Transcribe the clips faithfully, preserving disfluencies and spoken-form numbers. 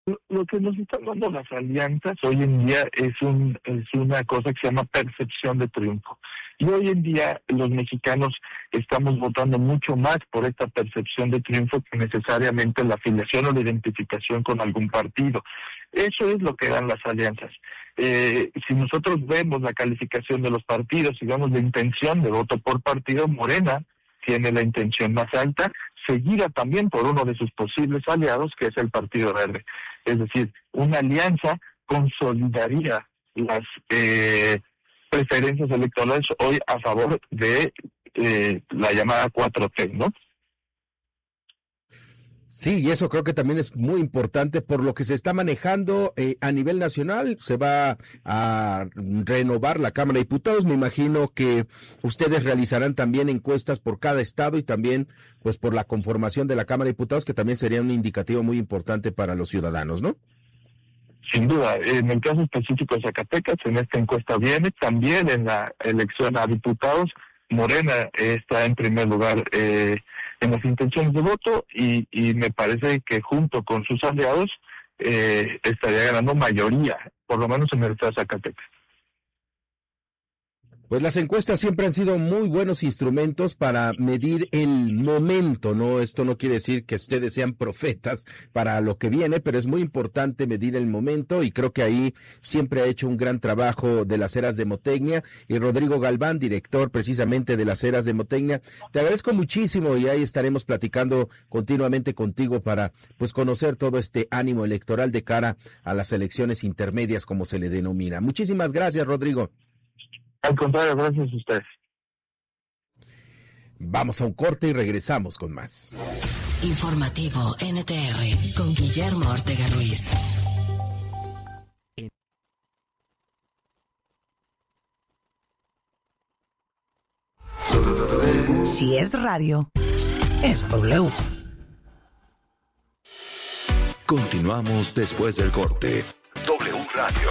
Lo, lo que nos están dando las alianzas hoy en día es un es una cosa que se llama percepción de triunfo. Y hoy en día los mexicanos estamos votando mucho más por esta percepción de triunfo que necesariamente la afiliación o la identificación con algún partido. Eso es lo que dan las alianzas. Eh, si nosotros vemos la calificación de los partidos y vemos la intención de voto por partido, Morena tiene la intención más alta, seguida también por uno de sus posibles aliados, que es el Partido Verde. Es decir, una alianza consolidaría las eh, preferencias electorales hoy a favor de eh, la llamada cuatro T, ¿no? Sí, y eso creo que también es muy importante por lo que se está manejando eh, a nivel nacional. Se va a renovar la Cámara de Diputados. Me imagino que ustedes realizarán también encuestas por cada estado y también pues por la conformación de la Cámara de Diputados, que también sería un indicativo muy importante para los ciudadanos, ¿no? Sin duda, en el caso específico de Zacatecas, en esta encuesta viene, también en la elección a diputados, Morena está en primer lugar eh, en las intenciones de voto y, y me parece que junto con sus aliados eh, estaría ganando mayoría, por lo menos en el estado de Zacatecas. Pues las encuestas siempre han sido muy buenos instrumentos para medir el momento, ¿no? Esto no quiere decir que ustedes sean profetas para lo que viene, pero es muy importante medir el momento y creo que ahí siempre ha hecho un gran trabajo de las Eras de Motecnia. Y Rodrigo Galván, director precisamente de las Eras de Motecnia, te agradezco muchísimo y ahí estaremos platicando continuamente contigo para pues conocer todo este ánimo electoral de cara a las elecciones intermedias, como se le denomina. Muchísimas gracias, Rodrigo. Al contrario, gracias a ustedes. Vamos a un corte y regresamos con más. Informativo N T R con Guillermo Ortega Ruiz. Si es radio, es W. Continuamos después del corte. W Radio.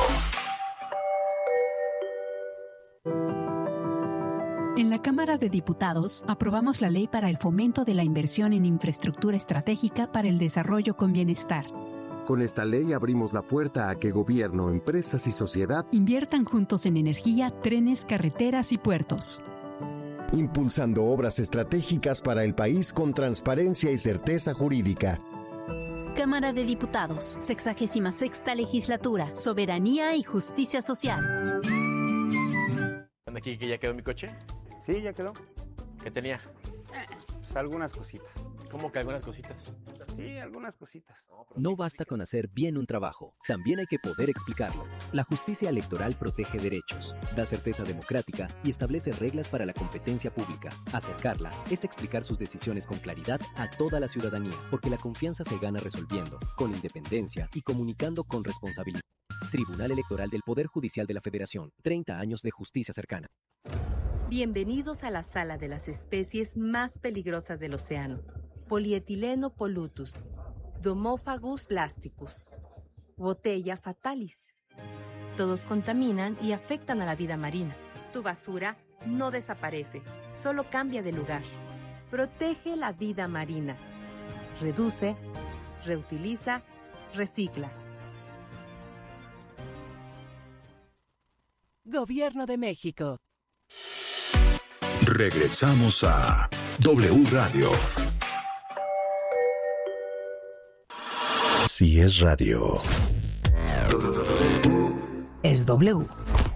En la Cámara de Diputados aprobamos la ley para el fomento de la inversión en infraestructura estratégica para el desarrollo con bienestar. Con esta ley abrimos la puerta a que gobierno, empresas y sociedad inviertan juntos en energía, trenes, carreteras y puertos. Impulsando obras estratégicas para el país con transparencia y certeza jurídica. Cámara de Diputados, sexagésima sexta legislatura, soberanía y justicia social. ¿Aquí que ya quedó mi coche? Sí, ya quedó. ¿Qué tenía? Pues algunas cositas. ¿Cómo que algunas cositas? Sí, algunas cositas. No basta con hacer bien un trabajo, también hay que poder explicarlo. La justicia electoral protege derechos, da certeza democrática y establece reglas para la competencia pública. Acercarla es explicar sus decisiones con claridad a toda la ciudadanía, porque la confianza se gana resolviendo, con independencia y comunicando con responsabilidad. Tribunal Electoral del Poder Judicial de la Federación. treinta años de justicia cercana. Bienvenidos a la sala de las especies más peligrosas del océano. Polietileno pollutus, Domophagus plasticus, Botella fatalis. Todos contaminan y afectan a la vida marina. Tu basura no desaparece, solo cambia de lugar. Protege la vida marina. Reduce, reutiliza, recicla. Gobierno de México. Regresamos a W Radio. Si es radio, es W.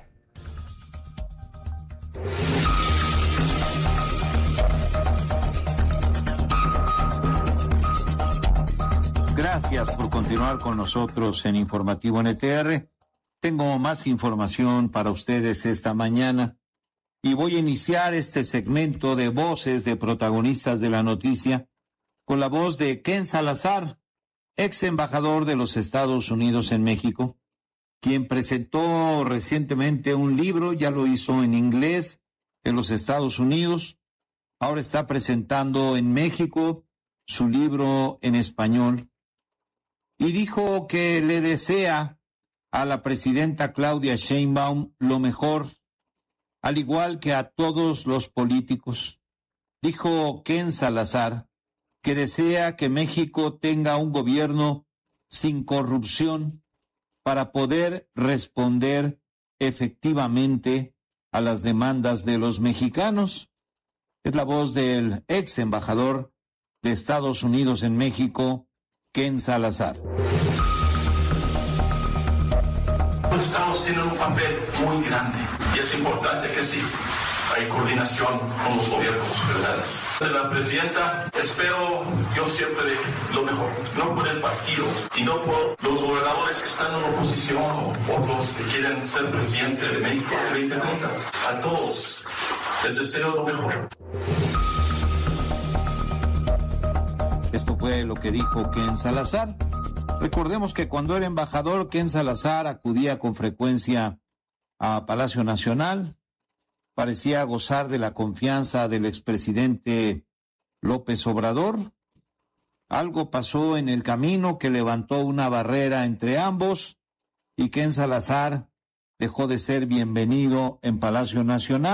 Gracias por continuar con nosotros en Informativo N T R. Tengo más información para ustedes esta mañana y voy a iniciar este segmento de voces de protagonistas de la noticia con la voz de Ken Salazar, ex embajador de los Estados Unidos en México, quien presentó recientemente un libro, ya lo hizo en inglés en los Estados Unidos, ahora está presentando en México su libro en español y dijo que le desea a la presidenta Claudia Sheinbaum lo mejor, al igual que a todos los políticos. Dijo Ken Salazar que desea que México tenga un gobierno sin corrupción, para poder responder efectivamente a las demandas de los mexicanos. Es la voz del ex embajador de Estados Unidos en México, Ken Salazar. Los estados tienen un papel muy grande y es importante que sí, hay coordinación con los gobiernos federales. De la presidenta, espero yo siempre lo mejor, no por el partido y no por los gobernadores que están en oposición o otros que quieren ser presidente de México en veinte treinta. A todos les deseo lo mejor. Esto fue lo que dijo Ken Salazar. Recordemos que cuando era embajador, Ken Salazar acudía con frecuencia a Palacio Nacional. Parecía gozar de la confianza del expresidente López Obrador. Algo pasó en el camino que levantó una barrera entre ambos y Ken Salazar dejó de ser bienvenido en Palacio Nacional.